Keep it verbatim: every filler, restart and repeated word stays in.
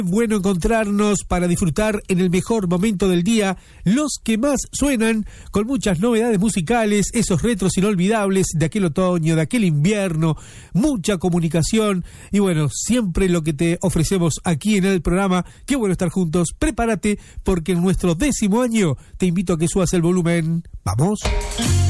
Bueno encontrarnos para disfrutar en el mejor momento del día, los que más suenan, con muchas novedades musicales, esos retros inolvidables de aquel otoño, de aquel invierno, mucha comunicación y bueno, siempre lo que te ofrecemos aquí en el programa. Qué bueno estar juntos, prepárate porque en nuestro décimo año te invito a que subas el volumen. ¡Vamos!